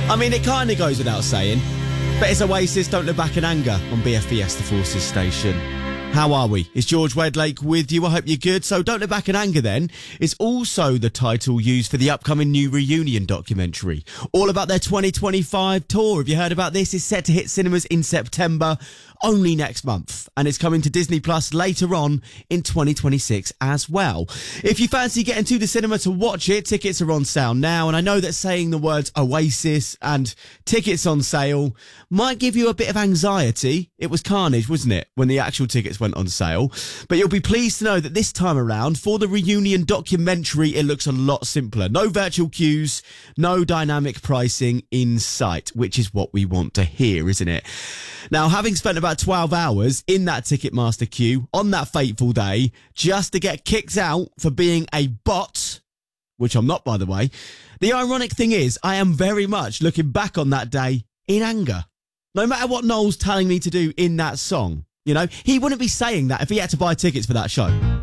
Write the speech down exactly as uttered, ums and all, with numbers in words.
I mean, it kind of goes without saying, but it's Oasis, Don't Look Back in Anger on B F Fiesta Forces station. How are we? It's George Wedlake with you. I hope you're good. So Don't Look Back in Anger then is also the title used for the upcoming new Reunion documentary. All about their twenty twenty-five tour. Have you heard about this? It's set to hit cinemas in September, only next month. And it's coming to Disney Plus later on in twenty twenty-six as well. If you fancy getting to the cinema to watch it, tickets are on sale now. And I know that saying the words Oasis and tickets on sale might give you a bit of anxiety. It was carnage, wasn't it, when the actual tickets went on sale? But you'll be pleased to know that this time around, for the Reunion documentary, it looks a lot simpler. No virtual queues, no dynamic pricing in sight, which is what we want to hear, isn't it? Now, having spent about twelve hours in that Ticketmaster queue on that fateful day, just to get kicked out for being a bot, which I'm not, by the way, the ironic thing is, I am very much looking back on that day in anger. No matter what Noel's telling me to do in that song, you know, he wouldn't be saying that if he had to buy tickets for that show.